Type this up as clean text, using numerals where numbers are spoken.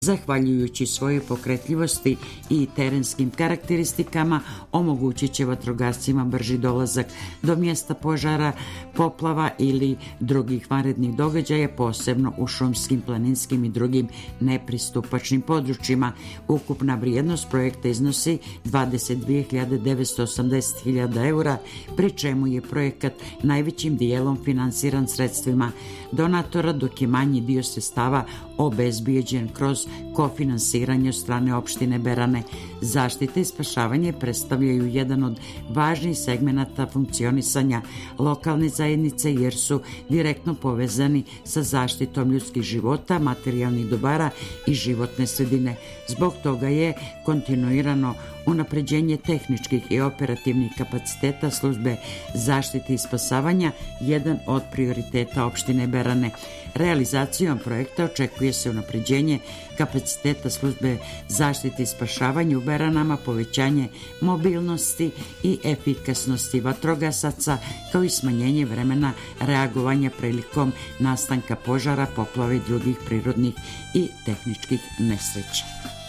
Zahvaljujući svojoj pokretljivosti i terenskim karakteristikama omogućit će vatrogascima brži dolazak do mjesta požara, poplava ili drugih vanrednih događaja, posebno u šumskim, planinskim i drugim nepristupačnim područjima. Ukupna vrijednost projekta iznosi 22.980.000 eura, pri čemu je projekat najvećim dijelom finansiran sredstvima donatora, dok je manji dio sredstava obezbijeđen kroz kofinansiranje od strane opštine Berane. Zaštita i spašavanje predstavljaju jedan od važnijih segmenata funkcionisanja lokalne zajednice jer su direktno povezani sa zaštitom ljudskih života, materijalnih dobara i životne sredine. Zbog toga je kontinuirano unapređenje tehničkih i operativnih kapaciteta službe zaštite i spasavanja jedan od prioriteta opštine Berane. Realizacijom projekta očekuje se unapređenje kapaciteta službe zaštite i spašavanja u Beranama, povećanje mobilnosti i efikasnosti vatrogasaca, kao i smanjenje vremena reagovanja prilikom nastanka požara, poplave i drugih prirodnih i tehničkih nesreća.